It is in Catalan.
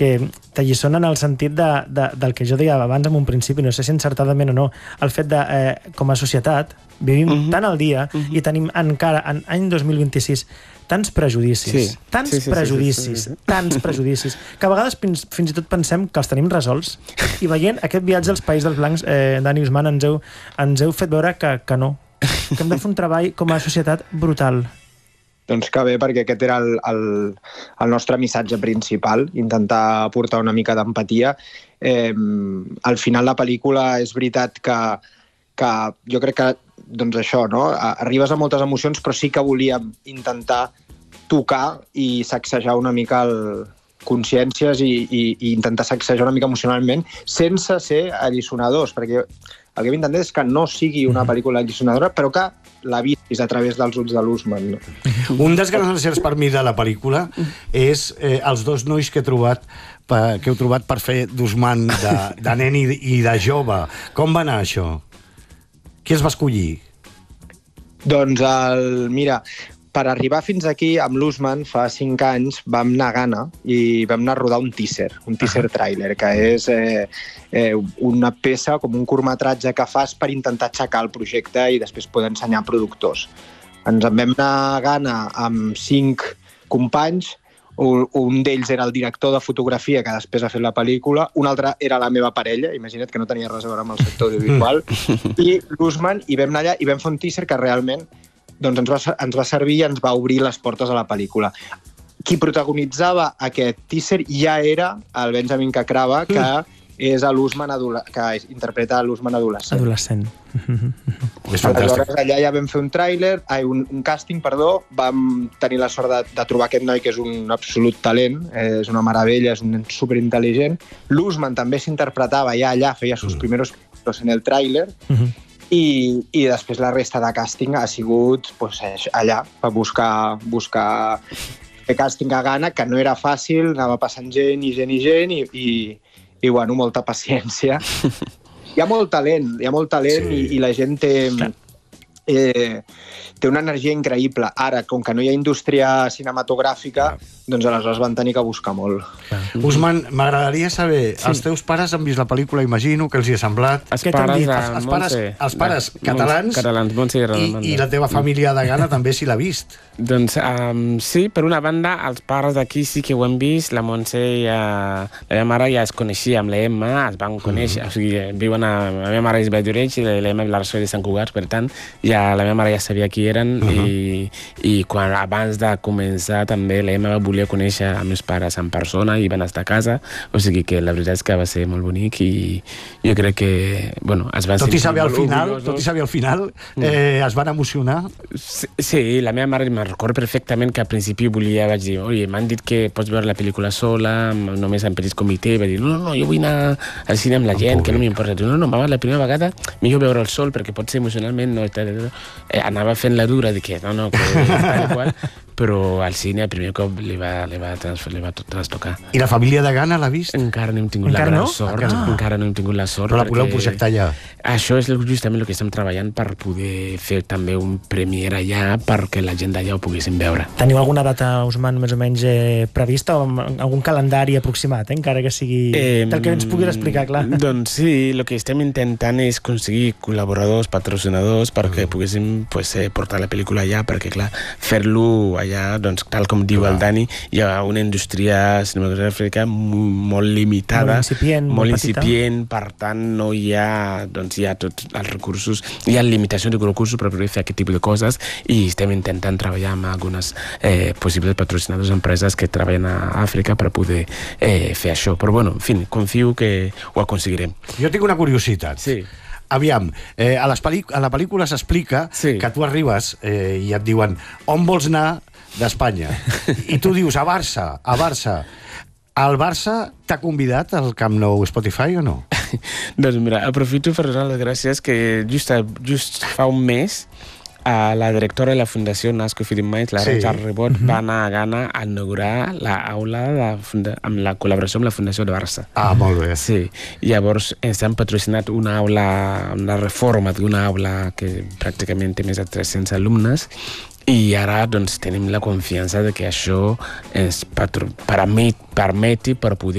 que t'alliçonen en el sentit del que jo deia abans en un principi, no sé si encertadament o no, el fet de, com a societat, vivim tan al dia i tenim encara, en any 2026, tants prejudicis, tants prejudicis, que a vegades fins i tot pensem que els tenim resolts, i veient aquest viatge als Països dels Blancs, Dani Usman, ens heu fet veure que no, que hem de fer un treball com a societat brutal. Doncs que bé, perquè aquest era el nostre missatge principal, intentar aportar una mica d'empatia. Al final la pel·lícula és veritat que jo crec que doncs això, no? Arribes a moltes emocions, però sí que volíem intentar tocar i sacsejar una mica consciències i intentar sacsejar una mica emocionalment sense ser alliçonadors, perquè el que hem intentat és que no sigui una pel·lícula alliçonadora, però que la vistis a través dels ulls de l'Usman. Un dels grans encerts per mi de la pel·lícula és els dos nois que heu trobat per fer d'Usman de nen i de jove. Com va anar això? Qui es va escollir? Doncs, mira, per arribar fins aquí, amb l'Usman, fa 5 anys, vam anar a Ghana i vam anar a rodar un teaser tràiler, que és una peça, com un curtmetratge que fas per intentar aixecar el projecte i després poder ensenyar a productors. Ens en vam anar a Ghana amb 5 companys, un d'ells era el director de fotografia que després ha fet la pel·lícula, un altre era la meva parella, imagina't que no tenia res a veure amb el sector audiovisual, i l'Usman, i vam anar allà i vam fer un teaser que realment ens va servir i ens va obrir les portes a la pel·lícula. Qui protagonitzava aquest teaser ja era el Benjamin Kakrava, que és l'Usman que interpreta l'Usman adolescent. És fantàstic. Aleshores, allà ja vam fer un càsting, vam tenir la sort de trobar aquest noi que és un absolut talent, és una meravella, és un nen superintel·ligent. L'Usman també s'interpretava ja allà, feia sus primeros en el tràiler, i després la resta de càsting ha sigut allà, per buscar fer càsting a Ghana, que no era fàcil, anava passant gent i bueno, molta paciència. Hi ha molt talent i la gent té una energia increïble. Ara, com que no hi ha indústria cinematogràfica, doncs aleshores van tenir que buscar molt. Usman, m'agradaria saber, els teus pares han vist la pel·lícula, imagino, que els hi ha semblat. Els pares catalans i la teva família de Ghana també s'hi l'ha vist. Doncs sí, per una banda, els pares d'aquí sí que ho han vist. La Montse i la meva mare ja es coneixia amb l'Emma, es van conèixer, o sigui, viuen la meva mare és de Valldoreix i l'Emma és la regió de Sant Cugat, per tant, ja la meva mare ja sabia qui eren i quan abans de començar també l'Emma va voler conèixer els meus pares en persona i van estar a casa, o sigui que la veritat és que va ser molt bonic i jo crec que, bueno, es van sentir molt orgullosos. Tot i saber al final, es van emocionar? Sí, la meva mare me'n recordo perfectament que al principi vaig dir, oi, m'han dit que pots veure la pel·lícula sola, només en petit comitè, va dir, no, jo vull anar al cine amb la gent, que no m'importa. No, mama, la primera vegada millor veure el sol, perquè pot ser emocionalment, no, anava fent la dura de que no, que tal i qual, però al cine el primer cop li va trastocar. I la família de Ghana l'ha vist? Encara no hem tingut la gran sort. Encara no hem tingut la sort. Però la voleu projectar allà? Això és justament el que estem treballant per poder fer també un premier allà perquè la gent d'allà ho poguessin veure. Teniu alguna data, Usman, més o menys prevista o algun calendari aproximat, encara que sigui del que ens puguis explicar, clar? Doncs sí, el que estem intentant és aconseguir col·laboradors, patrocinadors perquè poguéssim portar la pel·lícula allà, perquè clar, fer-lo allà, doncs, tal com diu el Dani, hi ha una indústria cinematogràfica molt limitada, molt incipient, per tant no hi ha, doncs, hi ha tots els recursos, hi ha limitacions de recursos per poder fer aquest tipus de coses i estem intentant treballar amb algunes possibles patrocinadors empreses que treballen a Àfrica per poder fer això, però bueno, en fi, confio que ho aconseguirem. Jo tinc una curiositat. Sí. Aviam, a la pel·lícula s'explica que tu arribes i et diuen on vols anar d'Espanya? I tu dius a Barça. El Barça t'ha convidat al Camp Nou Spotify o no? Doncs mira, aprofito per donar les gràcies que just fa un mes la directora de la Fundació Nasco Feeding Minds, la Raja Rebot, va anar a Ghana a inaugurar l'aula amb la col·laboració amb la Fundació de Barça. Ah, molt bé. Sí, llavors ens han patrocinat una reforma d'una aula que pràcticament té més de 300 alumnes i ara doncs tenim la confiança de que això ens permeti per poder